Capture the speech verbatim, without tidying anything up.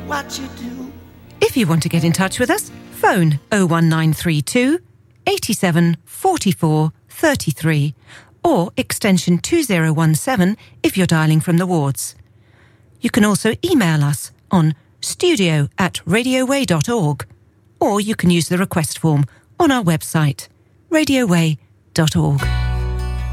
what you do. If you want to get in touch with us, phone oh one nine three two, eighty-seven, forty-four, thirty-three or extension two oh one seven if you're dialling from the wards. You can also email us on studio at radioway dot org, or you can use the request form on our website, radioway dot org.